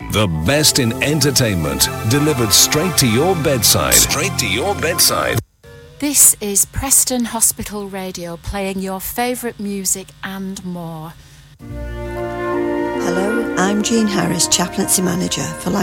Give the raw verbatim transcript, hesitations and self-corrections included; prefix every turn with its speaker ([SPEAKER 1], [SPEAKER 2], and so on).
[SPEAKER 1] The best in entertainment, delivered straight to your bedside. Straight to your bedside.
[SPEAKER 2] This is Preston Hospital Radio, playing your favourite music and more.
[SPEAKER 3] Hello, I'm Jean Harris, Chaplaincy Manager for